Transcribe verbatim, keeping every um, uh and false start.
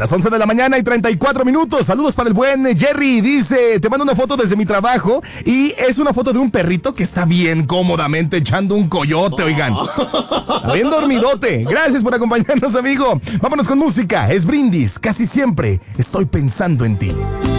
Las once de la mañana y treinta y cuatro minutos. Saludos para el buen Jerry. Dice, te mando una foto desde mi trabajo y es una foto de un perrito que está bien cómodamente echando un coyote, oigan. Está bien dormidote. Gracias por acompañarnos, amigo. Vámonos con música. Es Brindis. Casi siempre estoy pensando en ti.